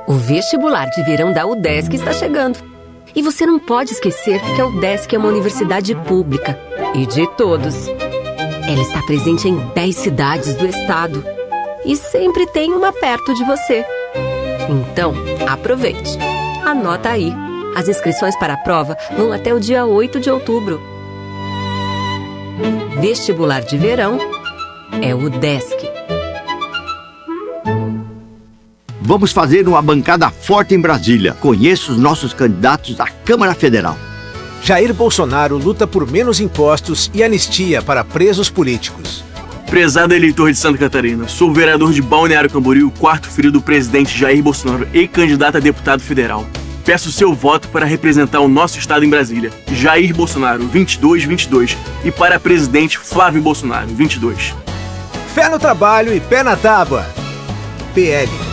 O vestibular de verão da UDESC está chegando. E você não pode esquecer que a UDESC é uma universidade pública e de todos. Ela está presente em 10 cidades do estado e sempre tem uma perto de você. Então, aproveite. Anota aí. As inscrições para a prova vão até o dia 8 de outubro. Vestibular de verão é o UDESC. Vamos fazer uma bancada forte em Brasília. Conheça os nossos candidatos à Câmara Federal. Jair Bolsonaro luta por menos impostos e anistia para presos políticos. Prezado eleitor de Santa Catarina, sou vereador de Balneário Camboriú, quarto filho do presidente Jair Bolsonaro e candidato a deputado federal. Peço seu voto para representar o nosso estado em Brasília. Jair Bolsonaro, 2222. E para presidente Flávio Bolsonaro, 22. Fé no trabalho e pé na tábua. PL.